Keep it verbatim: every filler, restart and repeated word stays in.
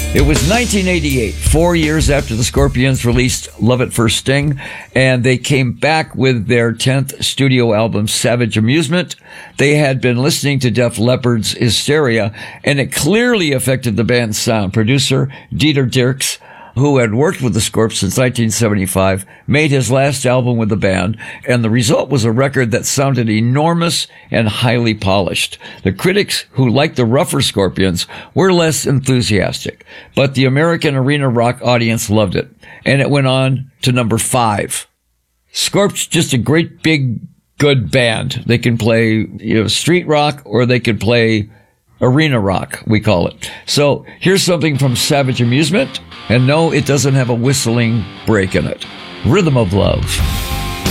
It was nineteen eighty-eight, four years after the Scorpions released Love at First Sting, and they came back with their tenth studio album, Savage Amusement. They had been listening to Def Leppard's Hysteria, and it clearly affected the band's sound. Producer Dieter Dierks, who had worked with the Scorps since nineteen seventy-five, made his last album with the band, and the result was a record that sounded enormous and highly polished. The critics who liked the rougher Scorpions were less enthusiastic, but the American arena rock audience loved it, and it went on to number five. Scorps, just a great big good band. They can play, you know, street rock, or they could play arena rock, we call it. So here's something from Savage Amusement. And no, it doesn't have a whistling break in it. Rhythm of Love.